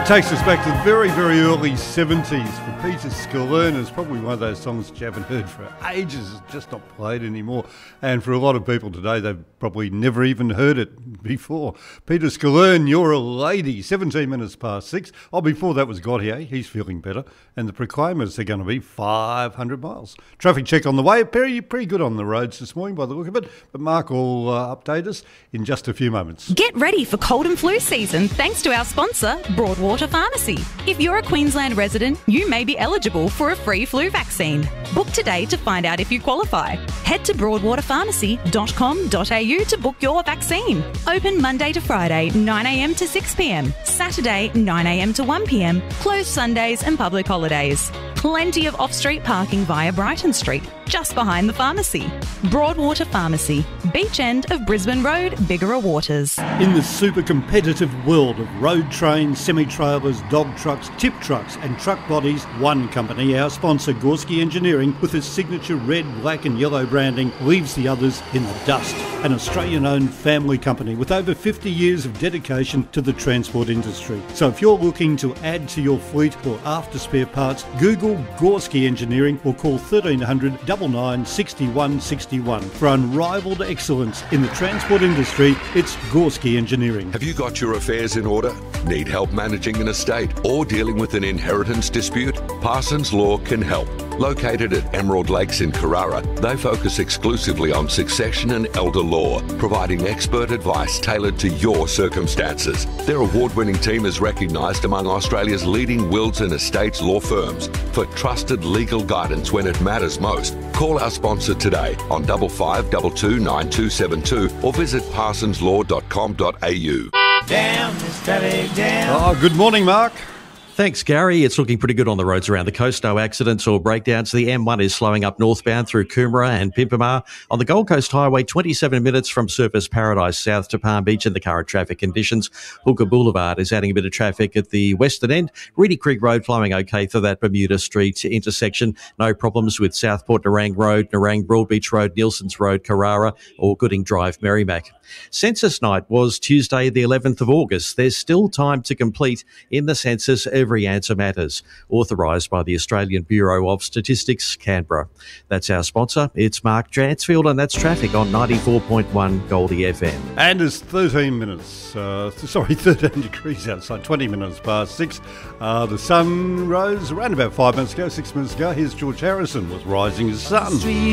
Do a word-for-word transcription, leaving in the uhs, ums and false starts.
It takes us back to the very, very early seventies for Peter Skellern. It's probably one of those songs that you haven't heard for ages. It's just not played anymore. And for a lot of people today, they've probably never even heard it before. Peter Skellern, You're a Lady, seventeen minutes past six. Oh, before that was Gautier, he's feeling better. And the Proclaimers are going to be five hundred miles. Traffic check on the way. Pretty, pretty good on the roads this morning by the look of it. But Mark will uh, update us in just a few moments. Get ready for cold and flu season thanks to our sponsor, Broadwater Pharmacy. If you're a Queensland resident, you may be eligible for a free flu vaccine. Book today to find out if you qualify. Head to broadwater pharmacy dot com dot a u to book your vaccine. Open Monday to Friday, nine a m to six p m, Saturday, nine a m to one p m, closed Sundays and public holidays. Plenty of off-street parking via Brighton Street, just behind the pharmacy. Broadwater Pharmacy, beach end of Brisbane Road, Bigara Waters. In the super competitive world of road trains, semi-trailers, dog trucks, tip trucks and truck bodies, one company, our sponsor Gorski Engineering, with its signature red, black and yellow branding, leaves the others in the dust. An Australian-owned family company with over fifty years of dedication to the transport industry. So if you're looking to add to your fleet or after spare parts, Google Gorski Engineering or call thirteen hundred, nine nine, six one six one. For unrivaled excellence in the transport industry, it's Gorski Engineering. Have you got your affairs in order? Need help managing an estate or dealing with an inheritance dispute? Parsons Law can help. Located at Emerald Lakes in Carrara, they focus exclusively on succession and elder law, providing expert advice tailored to your circumstances. Their award-winning team is recognised among Australia's leading wills and estates law firms for trusted legal guidance when it matters most. Call our sponsor today on five five two two nine two seven two or visit parsons law dot com dot a u. Down, steady down. Oh, good morning, Mark. Thanks, Gary. It's looking pretty good on the roads around the coast. No accidents or breakdowns. The M one is slowing up northbound through Coomera and Pimpamar. On the Gold Coast Highway, twenty-seven minutes from Surfers Paradise south to Palm Beach in the current traffic conditions. Hooker Boulevard is adding a bit of traffic at the western end. Reedy Creek Road flowing okay for that Bermuda Street intersection. No problems with Southport Nerang Road, Nerang Broadbeach Road, Nielsen's Road, Carrara or Gooding Drive, Merrimack. Census night was Tuesday the eleventh of August. There's still time to complete in the census. Every answer matters. Authorised by the Australian Bureau of Statistics, Canberra. That's our sponsor. It's Mark Dransfield and that's traffic on ninety-four point one Goldie F M. And it's thirteen minutes, uh, sorry, thirteen degrees outside, twenty minutes past six. Uh, the sun rose around about five minutes ago, six minutes ago. Here's George Harrison with Rising Sun.